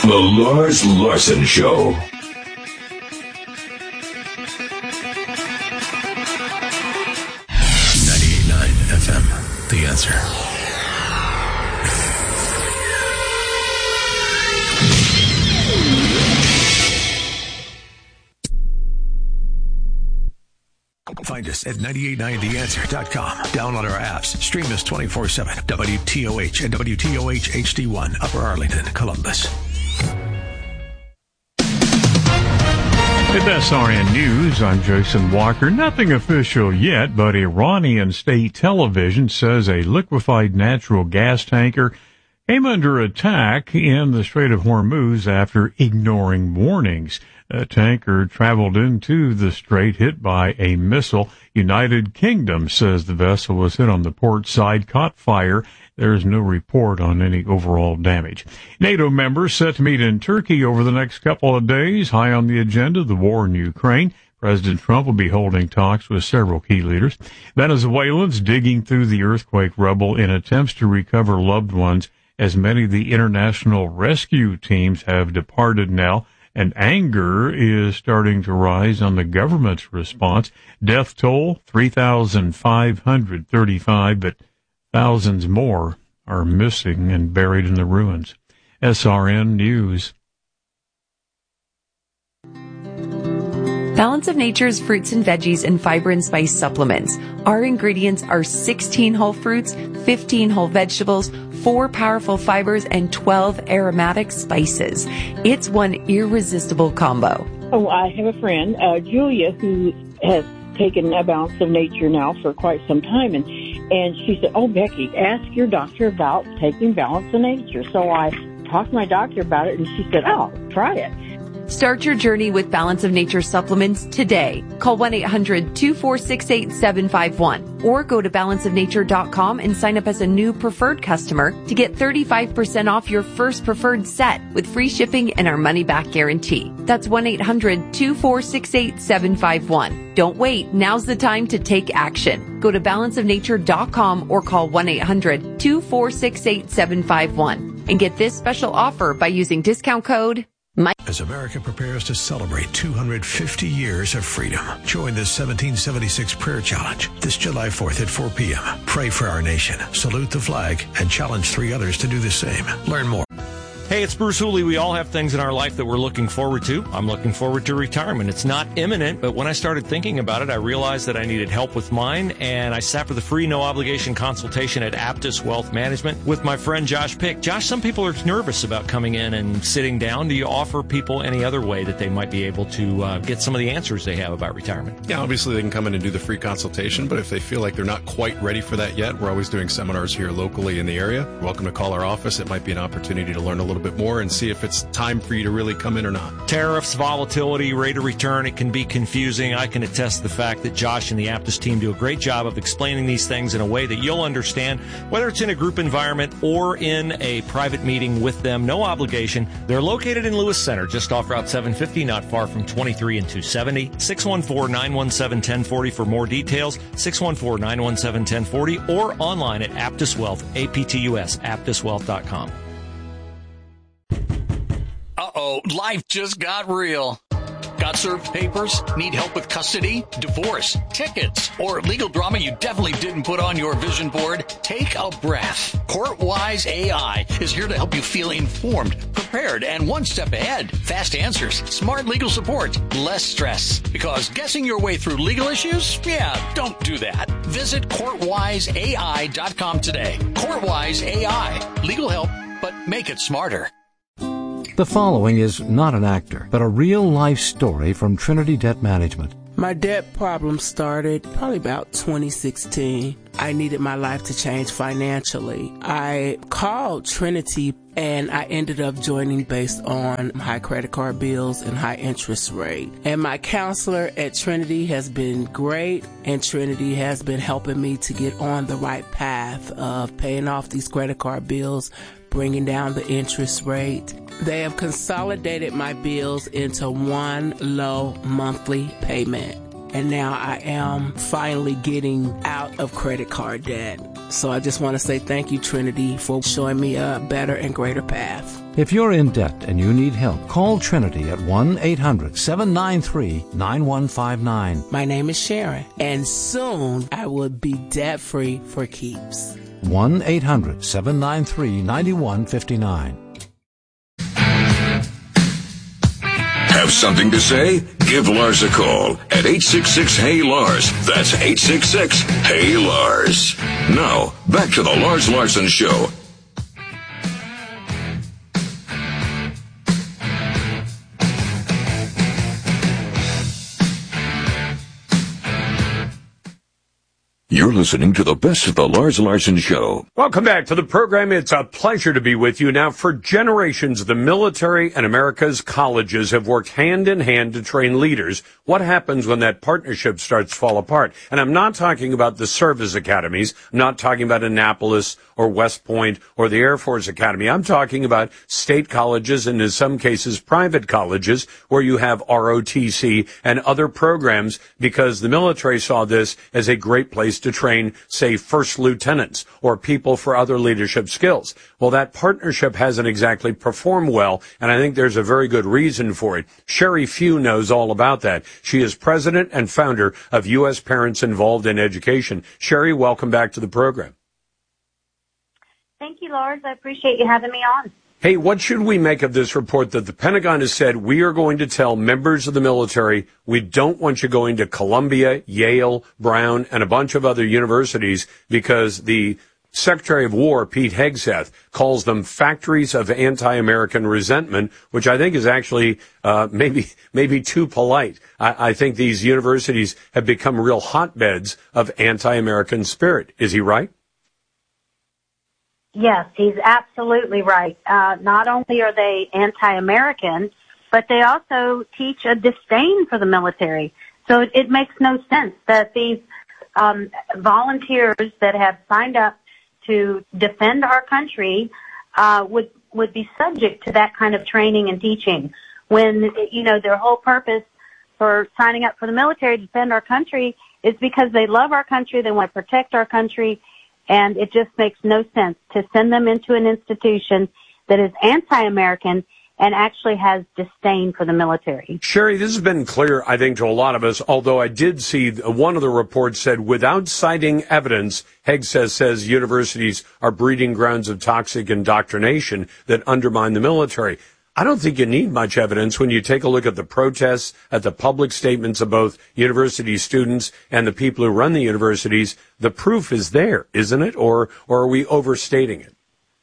The Lars Larson Show. 98.9 FM, The Answer. Find us at 989theanswer.com. Download our apps. Stream us 24/7. WTOH and WTOH HD1, Upper Arlington, Columbus. With SRN News, I'm Jason Walker. Nothing official yet, but Iranian state television says a liquefied natural gas tanker came under attack in the Strait of Hormuz after ignoring warnings. A tanker traveled into the strait hit by a missile. United Kingdom says the vessel was hit on the port side, caught fire. There is no report on any overall damage. NATO members set to meet in Turkey over the next couple of days. High on the agenda, the war in Ukraine. President Trump will be holding talks with several key leaders. Venezuelans digging through the earthquake rubble in attempts to recover loved ones, as many of the international rescue teams have departed now. And anger is starting to rise on the government's response. Death toll, 3,535, but thousands more are missing and buried in the ruins. SRN News. Balance of Nature's fruits and veggies and fiber and spice supplements. Our ingredients are 16 whole fruits, 15 whole vegetables, 4 powerful fibers, and 12 aromatic spices. It's one irresistible combo. Oh, I have a friend, Julia, who has taken a Balance of Nature now for quite some time, and she said, "Oh, Becky, ask your doctor about taking Balance of Nature." So I talked to my doctor about it, and she said, "Oh, try it." Start your journey with Balance of Nature supplements today. Call 1-800-246-8751 or go to balanceofnature.com and sign up as a new preferred customer to get 35% off your first preferred set with free shipping and our money-back guarantee. That's 1-800-246-8751. Don't wait. Now's the time to take action. Go to balanceofnature.com or call 1-800-246-8751 and get this special offer by using discount code As America prepares to celebrate 250 years of freedom, join the 1776 Prayer Challenge this July 4th at 4 p.m. Pray for our nation, salute the flag, and challenge 3 others to do the same. Learn more. Hey, it's Bruce Hooley. We all have things in our life that we're looking forward to. I'm looking forward to retirement. It's not imminent, but when I started thinking about it, I realized that I needed help with mine, and I sat for the free, no-obligation consultation at Aptus Wealth Management with my friend Josh Pick. Josh, some people are nervous about coming in and sitting down. Do you offer people any other way that they might be able to get some of the answers they have about retirement? Yeah, obviously they can come in and do the free consultation, but if they feel like they're not quite ready for that yet, we're always doing seminars here locally in the area. You're welcome to call our office. It might be an opportunity to learn a little bit more and see if it's time for you to really come in or not. Tariffs, volatility, rate of return, it can be confusing. I can attest to the fact that Josh and the Aptus team do a great job of explaining these things in a way that you'll understand, whether it's in a group environment or in a private meeting with them. No obligation. They're located in Lewis Center, just off Route 750, not far from 23 and 270. 614-917-1040 for more details. 614-917-1040 or online at Aptus Wealth, APTUS, aptuswealth.com. Uh-oh, life just got real. Got served papers? Need help with custody, divorce, tickets, or legal drama you definitely didn't put on your vision board? Take a breath. CourtWise AI is here to help you feel informed, prepared, and one step ahead. Fast answers, smart legal support, less stress. Because guessing your way through legal issues? Yeah, don't do that. Visit CourtWiseAI.com today. CourtWise AI. Legal help, but make it smarter. The following is not an actor, but a real-life story from Trinity Debt Management. My debt problem started probably about 2016. I needed my life to change financially. I called Trinity and I ended up joining based on high credit card bills and high interest rate. And my counselor at Trinity has been great, and Trinity has been helping me to get on the right path of paying off these credit card bills, bringing down the interest rate. They have consolidated my bills into one low monthly payment. And now I am finally getting out of credit card debt. So I just want to say thank you, Trinity, for showing me a better and greater path. If you're in debt and you need help, call Trinity at 1-800-793-9159. My name is Sharon, and soon I will be debt-free for keeps. 1-800-793-9159. Have something to say? Give Lars a call at 866-HEY-LARS. That's 866-HEY-LARS. Now, back to the Lars Larson Show. You're listening to the best of the Lars Larson Show. Welcome back to the program. It's a pleasure to be with you. Now, for generations, the military and America's colleges have worked hand in hand to train leaders. What happens when that partnership starts to fall apart? And I'm not talking about the service academies. I'm not talking about Annapolis or West Point or the Air Force Academy. I'm talking about state colleges and in some cases private colleges where you have ROTC and other programs because the military saw this as a great place to train, say, first lieutenants or people for other leadership skills. Well, that partnership hasn't exactly performed well, and I think there's a very good reason for it. Sherry Few knows all about that. She is president and founder of U.S. Parents Involved in Education. Sherry, welcome back to the program. Thank you, Lars. I appreciate you having me on. Hey, what should we make of this report that the Pentagon has said we are going to tell members of the military we don't want you going to Columbia, Yale, Brown, and a bunch of other universities because the Secretary of War, Pete Hegseth, calls them factories of anti-American resentment, which I think is actually maybe too polite. I think these universities have become real hotbeds of anti-American spirit. Is he right? Yes, he's absolutely right. Not only are they anti-American, but they also teach a disdain for the military. So it makes no sense that these volunteers that have signed up to defend our country would be subject to that kind of training and teaching when, you know, their whole purpose for signing up for the military to defend our country is because they love our country, they want to protect our country, and it just makes no sense to send them into an institution that is anti-American and actually has disdain for the military. Sherry, this has been clear, I think, to a lot of us, although I did see one of the reports said, without citing evidence, Hegseth says universities are breeding grounds of toxic indoctrination that undermine the military. I don't think you need much evidence when you take a look at the protests, at the public statements of both university students and the people who run the universities. The proof is there, isn't it? Or are we overstating it?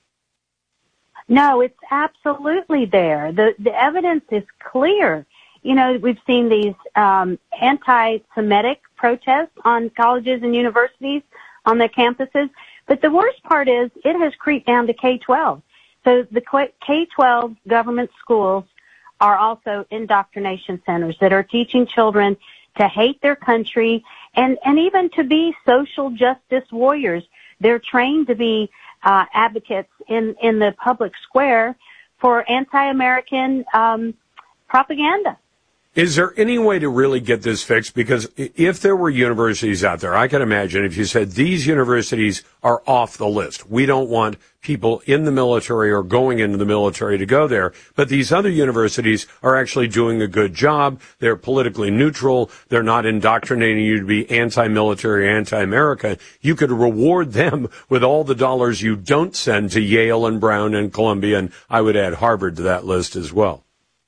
No, it's absolutely there. The evidence is clear. You know, we've seen these anti-Semitic protests on colleges and universities on their campuses. But the worst part is it has creeped down to K-12. So the K-12 government schools are also indoctrination centers that are teaching children to hate their country and even to be social justice warriors. They're trained to be advocates in the public square for anti-American propaganda. Is there any way to really get this fixed? Because if there were universities out there, I can imagine if you said these universities are off the list. We don't want people in the military or going into the military to go there. But these other universities are actually doing a good job. They're politically neutral. They're not indoctrinating you to be anti-military, anti-America. You could reward them with all the dollars you don't send to Yale and Brown and Columbia. And I would add Harvard to that list as well.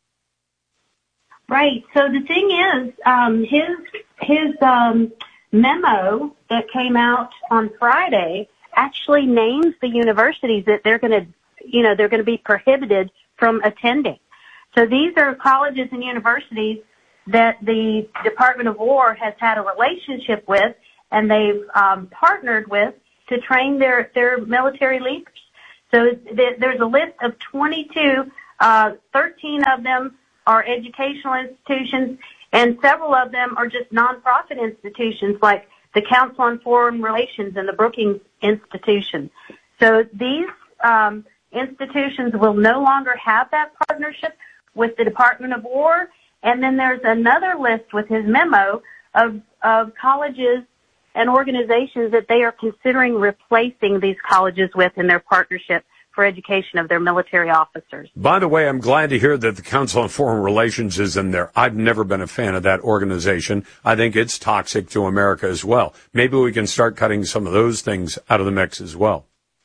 Right. So the thing is, his memo that came out on Friday actually names the universities that they're going to be prohibited from attending. So these are colleges and universities that the Department of War has had a relationship with, and they've partnered with to train their military leaders. So there's a list of 22. 13 of them are educational institutions, and several of them are just nonprofit institutions like the Council on Foreign Relations and the Brookings Institution. So these institutions will no longer have that partnership with the Department of War. And then there's another list with his memo of colleges and organizations that they are considering replacing these colleges with in their partnership for education of their military officers. By the way, I'm glad to hear that the Council on Foreign Relations is in there. I've never been a fan of that organization. I think it's toxic to America as well. Maybe we can start cutting some of those things out of the mix as well.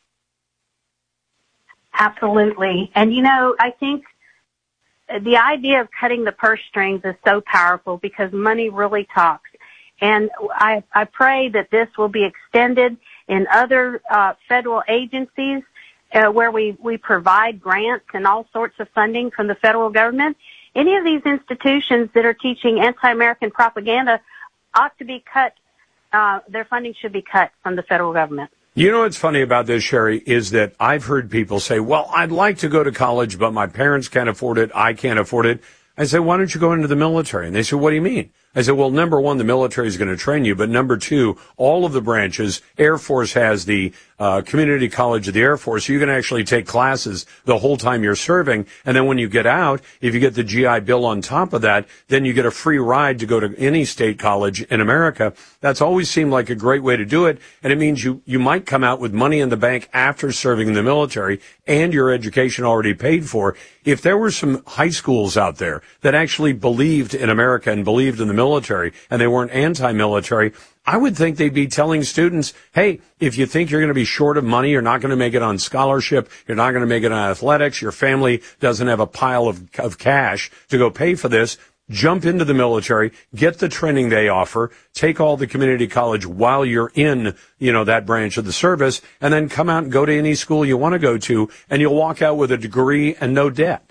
Absolutely. And, I think the idea of cutting the purse strings is so powerful because money really talks. And I pray that this will be extended in other federal agencies where we provide grants and all sorts of funding from the federal government. Any of these institutions that are teaching anti-American propaganda ought to be cut. Their funding should be cut from the federal government. You know what's funny about this, Sherry, is that I've heard people say, well, I'd like to go to college, but my parents can't afford it. I can't afford it. I say, why don't you go into the military? And they say, what do you mean? I said, well, number one, the military is going to train you. But number two, all of the branches, Air Force has the community college of the Air Force. So you can actually take classes the whole time you're serving. And then when you get out, if you get the GI Bill on top of that, then you get a free ride to go to any state college in America. That's always seemed like a great way to do it. And it means you might come out with money in the bank after serving in the military and your education already paid for. If there were some high schools out there that actually believed in America and believed in the military and they weren't anti-military, I would think they'd be telling students, hey, if you think you're going to be short of money, you're not going to make it on scholarship, you're not going to make it on athletics, your family doesn't have a pile of cash to go pay for this, jump into the military, get the training they offer, take all the community college while you're in, that branch of the service, and then come out and go to any school you want to go to, and you'll walk out with a degree and no debt.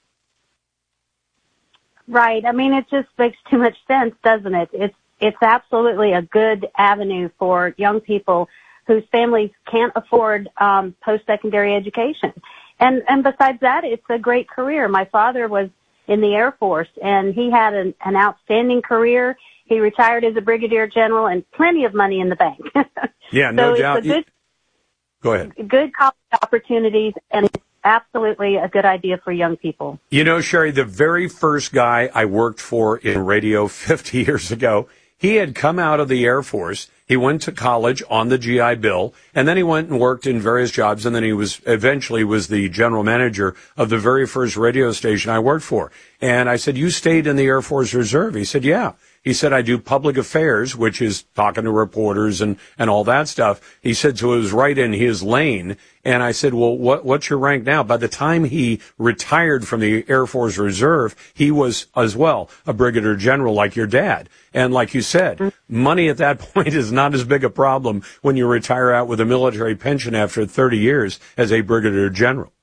Right. I mean, it just makes too much sense, doesn't it? It's absolutely a good avenue for young people whose families can't afford post-secondary education. And besides that, it's a great career. My father was in the Air Force, and he had an outstanding career. He retired as a brigadier general and plenty of money in the bank. Yeah, no doubt. Go ahead. Good college opportunities, and it's absolutely a good idea for young people. Sherry, the very first guy I worked for in radio 50 years ago, he had come out of the Air Force. He went to college on the GI Bill, and then he went and worked in various jobs, and then he eventually was the general manager of the very first radio station I worked for. And I said, you stayed in the Air Force Reserve? He said, yeah. He said, I do public affairs, which is talking to reporters and all that stuff. He said, so it was right in his lane. And I said, well, what's your rank now? By the time he retired from the Air Force Reserve, he was as well a brigadier general like your dad. And like you said, money at that point is not as big a problem when you retire out with a military pension after 30 years as a brigadier general.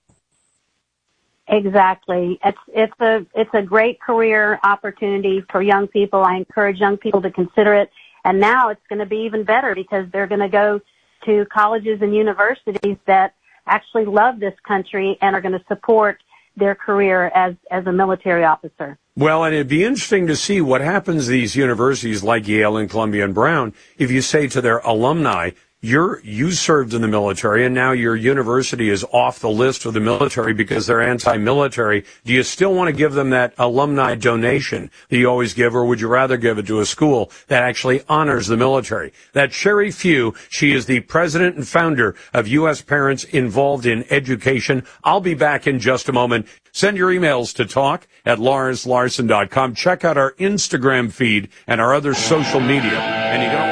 Exactly. It's a great career opportunity for young people. I encourage young people to consider it. And now it's going to be even better because they're going to go to colleges and universities that actually love this country and are going to support their career as a military officer. Well, and it'd be interesting to see what happens to these universities like Yale and Columbia and Brown if you say to their alumni, you served in the military and now your university is off the list of the military because they're anti-military. Do you still want to give them that alumni donation that you always give, or would you rather give it to a school that actually honors the military? That's Sherry Few. She is the president and founder of U.S. Parents Involved in Education. I'll be back in just a moment. Send your emails to talk@LarsLarson.com. Check out our Instagram feed and our other social media. And you can